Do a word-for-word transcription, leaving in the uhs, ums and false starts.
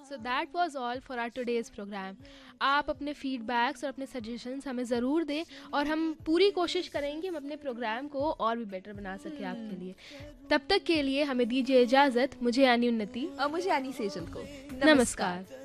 So that was all for our today's programme. आप अपने feedbacks और अपने सजेशंस हमें ज़रूर दें और हम पूरी कोशिश करेंगे हम अपने प्रोग्राम को और भी बेटर बना सकें आपके लिए। तब तक के लिए हमें दीजिए इजाज़त। मुझे यानी उन्नति और मुझे यानी सेजल को नमस्कार।